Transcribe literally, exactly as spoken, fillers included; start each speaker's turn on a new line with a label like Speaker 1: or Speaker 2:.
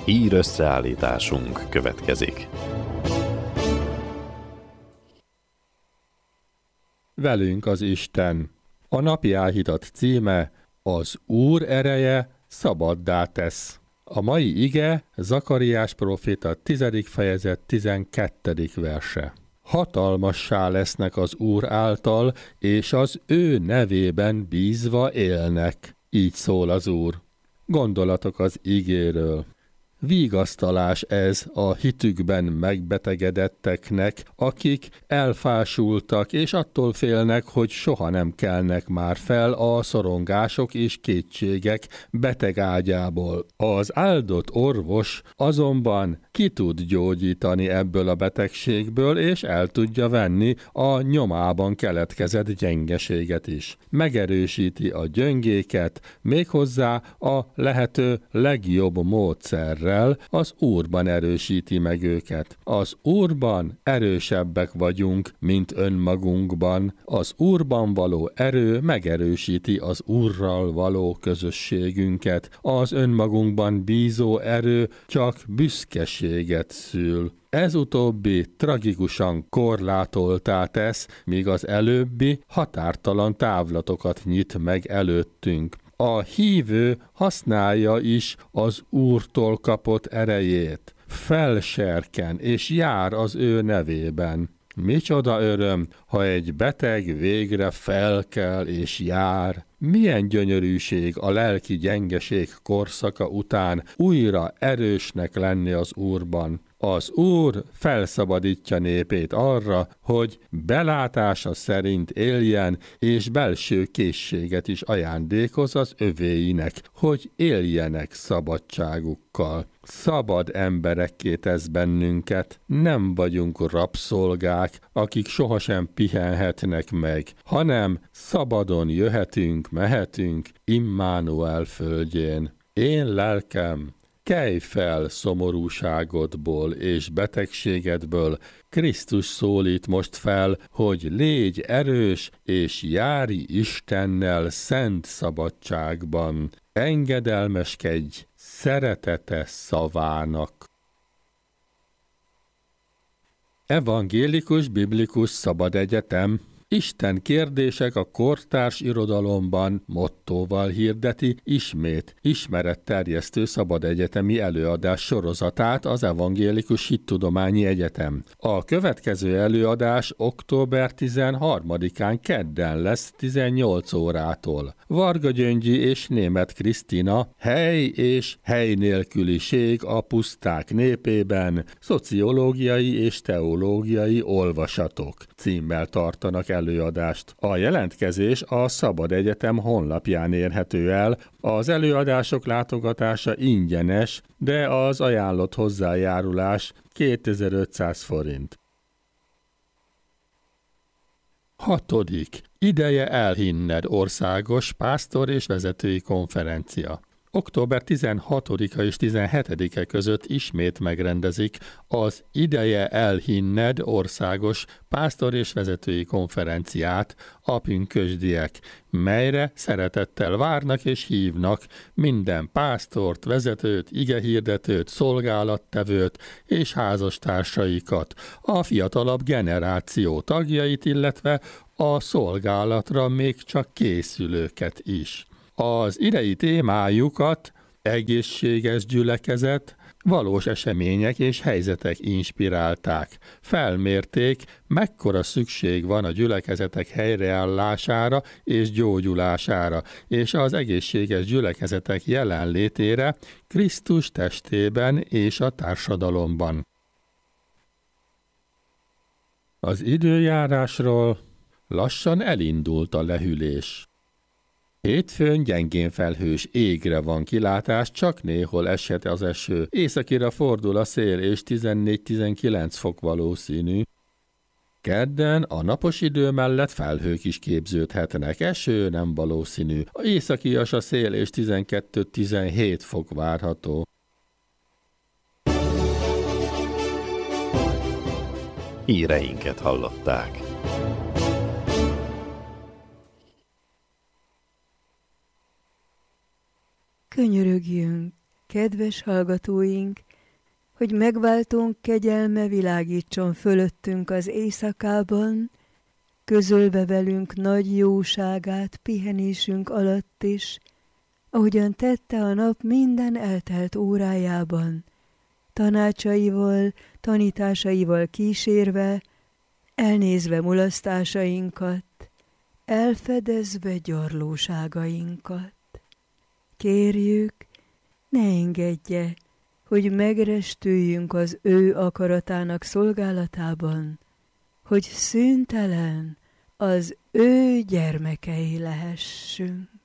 Speaker 1: Hír összeállításunk következik.
Speaker 2: Velünk az Isten. A napi áhítat címe: Az Úr ereje szabaddá tesz. A mai ige Zakariás próféta tizedik fejezet tizenkettedik verse. Hatalmassá lesznek az Úr által, és az ő nevében bízva élnek. Így szól az Úr. Gondolatok az igéről. Vigasztalás ez a hitükben megbetegedetteknek, akik elfásultak, és attól félnek, hogy soha nem kelnek már fel a szorongások és kétségek betegágyából. Az áldott orvos azonban ki tud gyógyítani ebből a betegségből, és el tudja venni a nyomában keletkezett gyengeséget is. Megerősíti a gyöngéket, méghozzá a lehető legjobb módszerrel. Az Úrban erősíti meg őket. Az Úrban erősebbek vagyunk, mint önmagunkban. Az Úrban való erő megerősíti az Úrral való közösségünket. Az önmagunkban bízó erő csak büszkeséget szül. Ez utóbbi tragikusan korlátoltá tesz, míg az előbbi határtalan távlatokat nyit meg előttünk. A hívő használja is az Úrtól kapott erejét, felserken és jár az ő nevében. Micsoda öröm, ha egy beteg végre felkel és jár. Milyen gyönyörűség a lelki gyengeség korszaka után újra erősnek lenni az Úrban. Az Úr felszabadítja népét arra, hogy belátása szerint éljen, és belső készséget is ajándékoz az övéinek, hogy éljenek szabadságukkal. Szabad emberekké tesz bennünket, nem vagyunk rabszolgák, akik sohasem pihenhetnek meg, hanem szabadon jöhetünk, mehetünk Immanuel földjén. Én lelkem, kelj fel szomorúságodból és betegségedből, Krisztus szólít most fel, hogy légy erős és járj Istennel szent szabadságban. Engedelmeskedj szeretete szavának. Evangélikus Biblikus Szabad Egyetem Isten kérdések a kortárs irodalomban mottóval hirdeti ismét ismeretterjesztő szabadegyetemi előadás sorozatát az Evangélikus Hittudományi Egyetem. A következő előadás október tizenharmadikán kedden lesz tizennyolc órától. Varga Gyöngyi és Németh Krisztina Hely és hely nélküliség a puszták népében, szociológiai és teológiai olvasatok címmel tartanak előadást. A jelentkezés a Szabad Egyetem honlapján érhető el, az előadások látogatása ingyenes, de az ajánlott hozzájárulás kétezer-ötszáz forint. Hatodik. Ideje elhinned országos pásztor és vezetői konferencia. október tizenhatodika és tizenhetedike között ismét megrendezik az Ideje elhinned országos pásztor és vezetői konferenciát a pünkösdiek, melyre szeretettel várnak és hívnak minden pásztort, vezetőt, igehirdetőt, szolgálattevőt és házastársaikat, a fiatalabb generáció tagjait, illetve a szolgálatra még csak készülőket is. Az idei témájukat egészséges gyülekezet, valós események és helyzetek inspirálták. Felmérték, mekkora szükség van a gyülekezetek helyreállására és gyógyulására, és az egészséges gyülekezetek jelenlétére Krisztus testében és a társadalomban. Az időjárásról lassan elindult a lehűlés. Hétfőn gyengén felhős égre van kilátás, csak néhol eshet az eső. Északira fordul a szél és tizennégy-tizenkilenc fok valószínű. Kedden a napos idő mellett felhők is képződhetnek, eső nem valószínű. A északias a szél és tizenkettő-tizenhét fok várható.
Speaker 1: Híreinket hallották.
Speaker 3: Könyörögjünk, Kedves hallgatóink, hogy megváltónk kegyelme világítson fölöttünk az éjszakában, közölve velünk nagy jóságát pihenésünk alatt is, ahogyan tette a nap minden eltelt órájában, tanácsaival, tanításaival kísérve, elnézve mulasztásainkat, elfedezve gyarlóságainkat. Kérjük, ne engedje, hogy megrestüljünk az ő akaratának szolgálatában, hogy szüntelen az ő gyermekei lehessünk.